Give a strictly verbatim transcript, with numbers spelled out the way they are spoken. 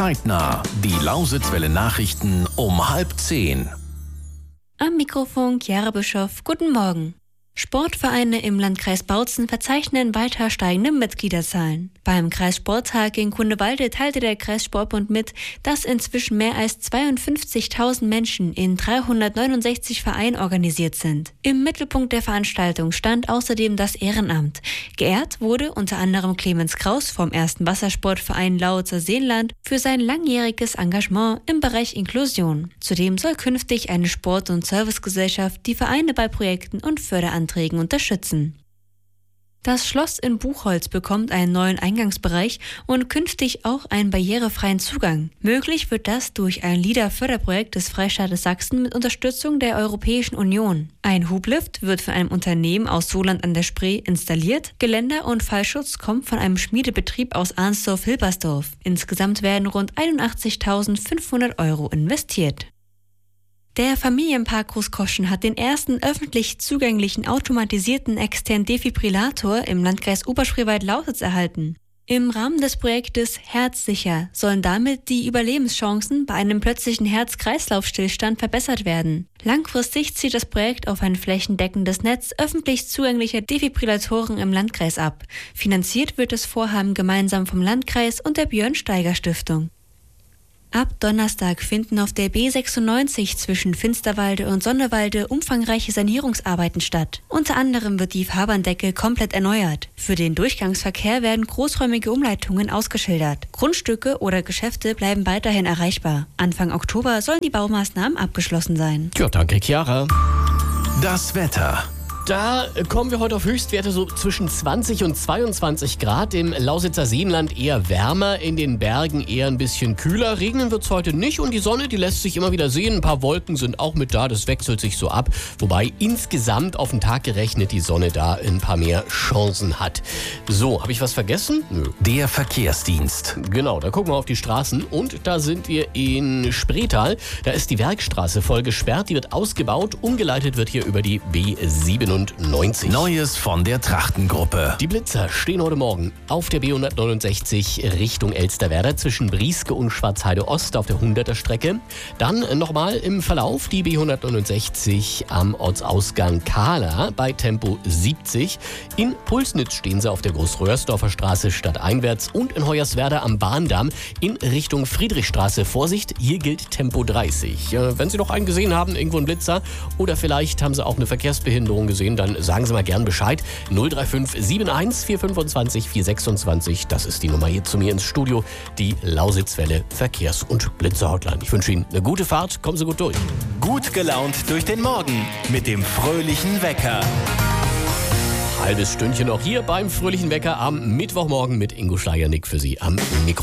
Zeitnah. Die Lausitzwelle Nachrichten um halb zehn. Am Mikrofon Chiara Bischoff. Guten Morgen. Sportvereine im Landkreis Bautzen verzeichnen weiter steigende Mitgliederzahlen. Beim Kreissporttag in Kunewalde teilte der Kreissportbund mit, dass inzwischen mehr als zweiundfünfzigtausend Menschen in dreihundertneunundsechzig Vereinen organisiert sind. Im Mittelpunkt der Veranstaltung stand außerdem das Ehrenamt. Geehrt wurde unter anderem Clemens Kraus vom ersten Wassersportverein Lausitzer Seenland für sein langjähriges Engagement im Bereich Inklusion. Zudem soll künftig eine Sport- und Servicegesellschaft die Vereine bei Projekten und Förderanträgen unterstützen. Das Schloss in Buchholz bekommt einen neuen Eingangsbereich und künftig auch einen barrierefreien Zugang. Möglich wird das durch ein LIDA-Förderprojekt des Freistaates Sachsen mit Unterstützung der Europäischen Union. Ein Hublift wird von einem Unternehmen aus Soland an der Spree installiert. Geländer- und Fallschutz kommt von einem Schmiedebetrieb aus Arnsdorf-Hilbersdorf. Insgesamt werden rund einundachtzigtausendfünfhundert Euro investiert. Der Familienpark Großkoschen hat den ersten öffentlich zugänglichen automatisierten externen Defibrillator im Landkreis Oberspreewald-Lausitz erhalten. Im Rahmen des Projektes Herzsicher sollen damit die Überlebenschancen bei einem plötzlichen Herz-Kreislauf-Stillstand verbessert werden. Langfristig zielt das Projekt auf ein flächendeckendes Netz öffentlich zugänglicher Defibrillatoren im Landkreis ab. Finanziert wird das Vorhaben gemeinsam vom Landkreis und der Björn-Steiger-Stiftung. Ab Donnerstag finden auf der B sechsundneunzig zwischen Finsterwalde und Sonnewalde umfangreiche Sanierungsarbeiten statt. Unter anderem wird die Fahrbahndecke komplett erneuert. Für den Durchgangsverkehr werden großräumige Umleitungen ausgeschildert. Grundstücke oder Geschäfte bleiben weiterhin erreichbar. Anfang Oktober sollen die Baumaßnahmen abgeschlossen sein. Ja, danke, Chiara. Das Wetter. Da kommen wir heute auf Höchstwerte so zwischen zwanzig und zweiundzwanzig Grad. Im Lausitzer Seenland eher wärmer, in den Bergen eher ein bisschen kühler. Regnen wird es heute nicht und die Sonne, die lässt sich immer wieder sehen. Ein paar Wolken sind auch mit da, das wechselt sich so ab. Wobei insgesamt auf den Tag gerechnet die Sonne da ein paar mehr Chancen hat. So, habe ich was vergessen? Nö. Der Verkehrsdienst. Genau, da gucken wir auf die Straßen und da sind wir in Spreetal. Da ist die Werkstraße voll gesperrt, die wird ausgebaut. Umgeleitet wird hier über die B siebenundneunzig. Neues von der Trachtengruppe. Die Blitzer stehen heute Morgen auf der B hundertneunundsechzig Richtung Elsterwerda zwischen Brieske und Schwarzheide Ost auf der hunderter Strecke. Dann nochmal im Verlauf die B hundertneunundsechzig am Ortsausgang Kahla bei Tempo siebzig. In Pulsnitz stehen sie auf der Großröhrsdorfer Straße stadteinwärts und in Hoyerswerda am Bahndamm in Richtung Friedrichstraße. Vorsicht, hier gilt Tempo dreißig. Äh, wenn Sie noch einen gesehen haben, irgendwo einen Blitzer oder vielleicht haben Sie auch eine Verkehrsbehinderung gesehen, dann sagen Sie mal gern Bescheid. null drei fünf sieben eins vier fünfundzwanzig vier sechsundzwanzig, das ist die Nummer hier zu mir ins Studio, die Lausitzwelle Verkehrs- und Blitzer-Hotline. Ich wünsche Ihnen eine gute Fahrt, kommen Sie gut durch. Gut gelaunt durch den Morgen mit dem fröhlichen Wecker. Halbes Stündchen noch hier beim fröhlichen Wecker am Mittwochmorgen mit Ingo Schleiernick für Sie am Mikro.